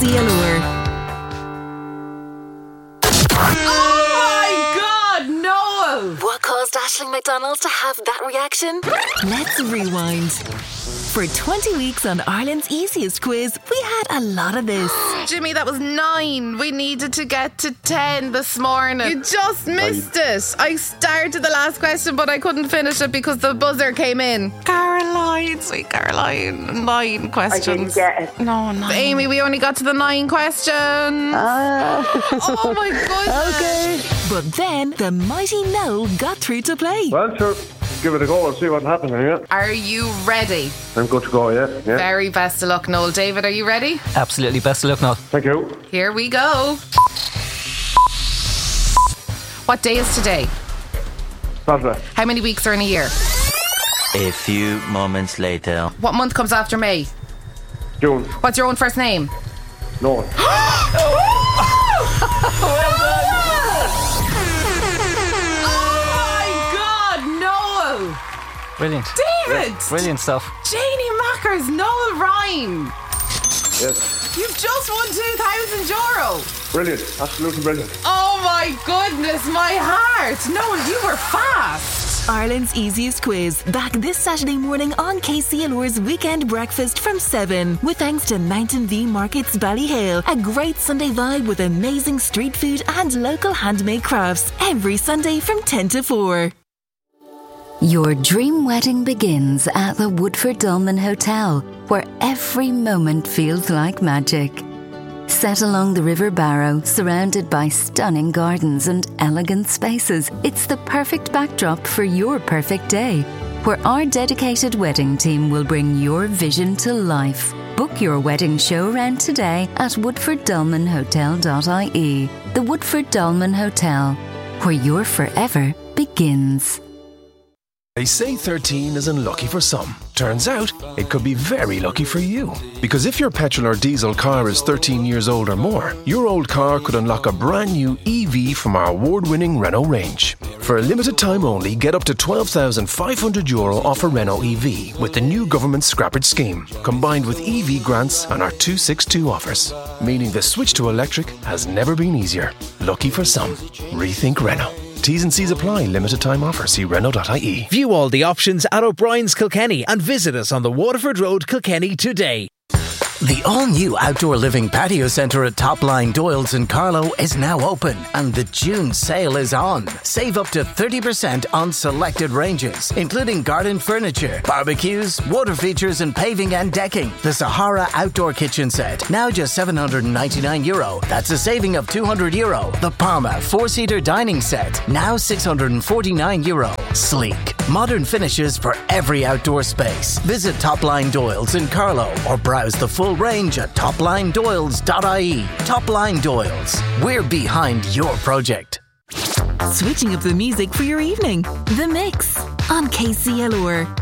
Allure. What caused Aisling McDonald to have that reaction? Let's rewind. For 20 weeks on Ireland's easiest quiz, we had a lot of this. Jimmy, that was 9. We needed to get to 10 this morning. You just missed it. I started the last question, but I couldn't finish it because the buzzer came in. Caroline, sweet Caroline. 9 questions. I didn't get it. No. Amy, we only got to the 9 questions. Oh my goodness. Okay. But then the mighty Noel got through to play. Well, sure. Give it a go and see what happens here. Are you ready? I'm good to go, yeah. Very best of luck, Noel. David, are you ready? Absolutely best of luck, Noel. Thank you. Here we go. What day is today? Saturday. How many weeks are in a year? A few moments later. What month comes after May? June. What's your own first name? No. Brilliant. David! Brilliant stuff. Janie Mackers, Noel Ryan. Yes. You've just won €2,000. Brilliant. Absolutely brilliant. Oh my goodness, my heart. Noel, you were fast. Ireland's easiest quiz, back this Saturday morning on KC Allure's Weekend Breakfast from 7. With thanks to Mountain View Markets Ballyhale. A great Sunday vibe with amazing street food and local handmade crafts. Every Sunday from 10 to 4. Your dream wedding begins at the Woodford Dolmen Hotel, where every moment feels like magic. Set along the River Barrow, surrounded by stunning gardens and elegant spaces, it's the perfect backdrop for your perfect day, where our dedicated wedding team will bring your vision to life. Book your wedding show round today at woodforddolmenhotel.ie. The Woodford Dolmen Hotel, where your forever begins. They say 13 is unlucky for some. Turns out, it could be very lucky for you. Because if your petrol or diesel car is 13 years old or more, your old car could unlock a brand new EV from our award-winning Renault range. For a limited time only, get up to €12,500 off a Renault EV with the new government scrappage scheme, combined with EV grants and our 262 offers. Meaning the switch to electric has never been easier. Lucky for some. Rethink Renault. T's and C's apply. Limited time offer. See Renault.ie. View all the options at O'Brien's Kilkenny and visit us on the Waterford Road, Kilkenny today. The all-new outdoor living patio centre at Topline Doyle's in Carlow is now open and the June sale is on. Save up to 30% on selected ranges, including garden furniture, barbecues, water features and paving and decking. The Sahara outdoor kitchen set, now just €799. That's a saving of €200. The Parma 4-seater dining set, now €649. Sleek, modern finishes for every outdoor space. Visit Topline Doyle's in Carlow or browse the full range at toplinedoyles.ie. Topline Doyles. We're behind your project. Switching up the music for your evening. The Mix on KC Allure.